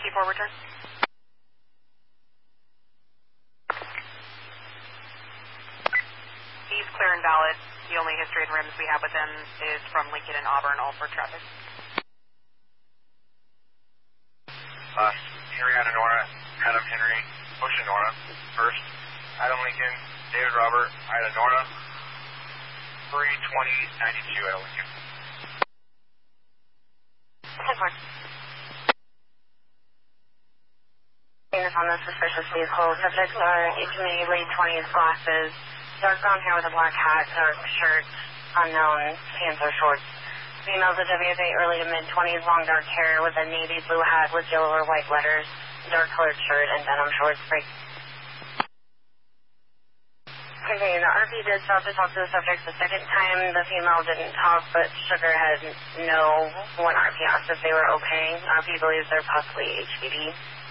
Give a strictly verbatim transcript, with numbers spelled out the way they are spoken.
Key four return. He's clear and valid. The only history and rims we have with him is from Lincoln and Auburn, all for traffic. Uh, Henry Adam Nora, Adam Henry, Ocean Nora, first. Adam Lincoln, David Robert, Ida Nora, three twenty ninety-two Adam Lincoln. ten four. On the suspicious vehicle, subjects are eighteen, late twenties, glasses, dark brown hair with a black hat, dark shirt, unknown, pants or shorts. Females at W F A, early to mid-twenties, long dark hair with a navy blue hat with yellow or white letters, dark colored shirt, and denim shorts. Break. Okay, the R P did stop to talk to the subject the second time. The female didn't talk, but shook her head no when R P asked if they were okay. R P believes they're possibly H P D.